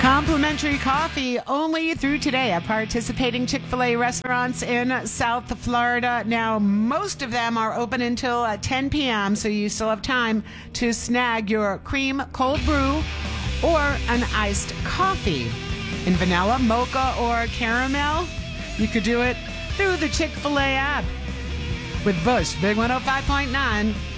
Complimentary coffee only through today at participating Chick-fil-A restaurants in South Florida. Now, most of them are open until 10 p.m., so you still have time to snag your cream cold brew or an iced coffee in vanilla, mocha, or caramel. You could do it through the Chick-fil-A app. With Bush, Big 105.9.